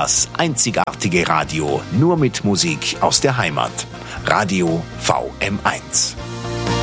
Das einzigartige Radio, nur mit Musik aus der Heimat. Radio VM1.